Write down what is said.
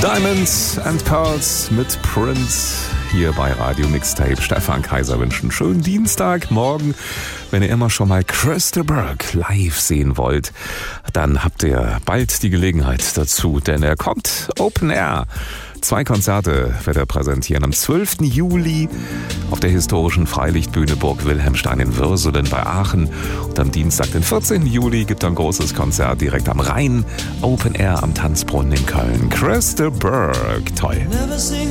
Diamonds and Pearls mit Prince hier bei Radio Mixtape. Stefan Kaiser wünscht einen schönen Dienstagmorgen. Wenn ihr immer schon mal Crystal Burke live sehen wollt, dann habt ihr bald die Gelegenheit dazu, denn er kommt Open Air. 2 Konzerte wird er präsentieren. Am 12. Juli auf der historischen Freilichtbühne Burg Wilhelmstein in Würselen bei Aachen. Und am Dienstag, den 14. Juli, gibt er ein großes Konzert direkt am Rhein. Open Air am Tanzbrunnen in Köln. Crystal Burke, toll.